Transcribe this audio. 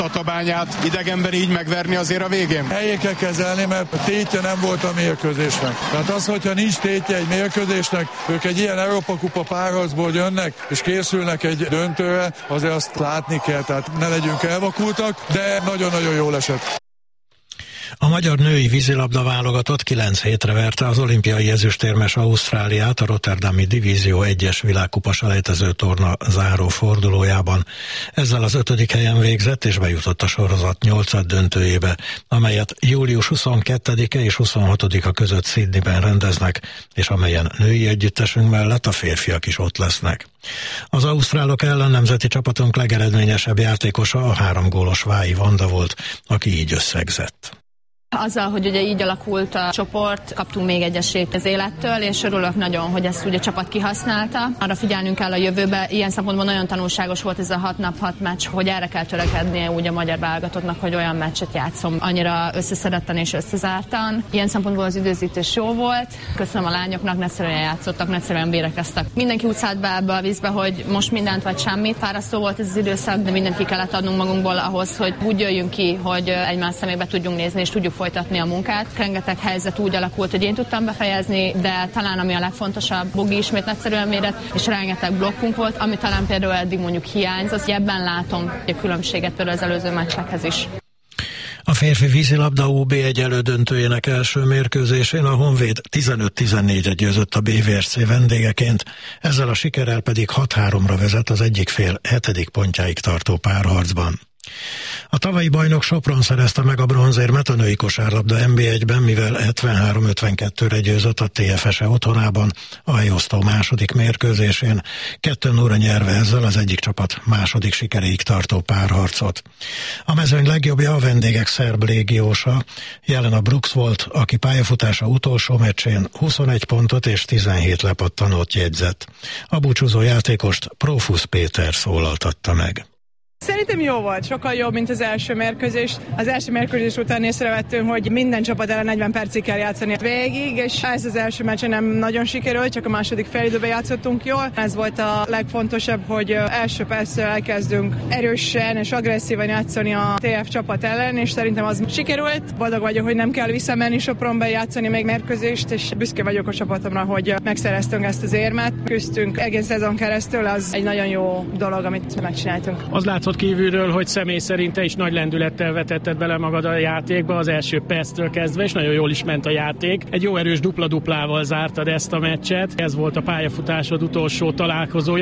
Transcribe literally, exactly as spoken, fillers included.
Tatabányát idegenben így megverni azért a végén? Helyén kell kezelni, mert a tétje nem volt a mérkőzésnek. Tehát az, hogyha nincs tétje egy mérkőzésnek, ők egy ilyen Európa-kupa párharcból jönnek, és készülnek egy döntőre, azért azt látni kell, tehát ne legyünk elvakultak, de nagyon-nagyon jól esett. A magyar női vízilabda válogatott kilenc hétre verte az olimpiai ezüstérmes Ausztráliát a Rotterdami Divízió egyes világkupa selejtező torna záró fordulójában. Ezzel az ötödik helyen végzett és bejutott a sorozat nyolcad döntőjébe, amelyet július huszonkettedike és huszonhatodika között Sydneyben rendeznek, és amelyen női együttesünk mellett a férfiak is ott lesznek. Az ausztrálok ellen nemzeti csapatunk legeredményesebb játékosa a három gólos Vályi Vanda volt, aki így összegzett. Azzal, hogy ugye így alakult a csoport, kaptunk még egy esélyt az élettől, és örülök nagyon, hogy ezt ugye a csapat kihasználta. Arra figyelnünk kell a jövőbe. Ilyen szempontból nagyon tanulságos volt ez a hat nap, hat meccs, hogy erre kell törekednie úgy a magyar válogatottnak, hogy olyan meccset játszom annyira összeszedetten és összezártan. Ilyen szempontból az időzítés jó volt. Köszönöm a lányoknak, nagyszerűen játszottak, nagyszerűen vérekeztek. Mindenki úgy szállt be ebbe a vízbe, hogy most mindent vagy semmit. Fárasztó volt ez az időszak, de mindent ki kellett adnunk magunkból ahhoz, hogy úgy jöjjünk ki, hogy egymás szemébe tudjunk nézni és tudjuk folytatni a munkát. Rengeteg helyzet úgy alakult, hogy én tudtam befejezni, de talán ami a legfontosabb, Bogi ismét nagyszerűen védett, és rengeteg blokkunk volt, ami talán például eddig mondjuk hiányzott. Ebben látom a különbséget például az előző meccsekhez is. A férfi vízilabda U B egy elődöntőjének első mérkőzésén a Honvéd tizenöt tizennégyre győzött a bé vé es cé vendégeként, ezzel a sikerrel pedig hat háromra vezet az egyik fél hetedik pontjáig tartó párharcban. A tavalyi bajnok Sopron szerezte meg a bronzérmet a női kosárlabda en bé egyben, mivel hetvenhárom ötvenkettőre győzött a té ef es-e otthonában a helyosztó második mérkőzésén, kettő nulla nyerve ezzel az egyik csapat második sikeréig tartó párharcot. A mezőny legjobbja a vendégek szerb légiósa, Jelena Brooks volt, aki pályafutása utolsó meccsén huszonegy pontot és tizenhét lepattanót jegyzett. A búcsúzó játékost Prófusz Péter szólaltatta meg. Szerintem jó volt, sokkal jobb, mint az első mérkőzés. Az első mérkőzés után észrevettünk, hogy minden csapat ellen negyven percig kell játszani végig, és ez az első meccsen nem nagyon sikerült, csak a második félidőben játszottunk jól. Ez volt a legfontosabb, hogy első perctől elkezdünk erősen és agresszívan játszani a té ef csapat ellen, és szerintem az sikerült. Boldog vagyok, hogy nem kell visszamenni Sopronba játszani még mérkőzést, és büszke vagyok a csapatomra, hogy megszereztünk ezt az érmet. Küzdtünk egész szezon keresztül, az egy nagyon jó dolog, amit megcsináltunk. Az látszott kívülről, hogy személy szerint te is nagy lendülettel vetetted bele magad a játékba az első perctől kezdve, és nagyon jól is ment a játék. Egy jó erős dupla-duplával zártad ezt a meccset. Ez volt a pályafutásod utolsó találkozója.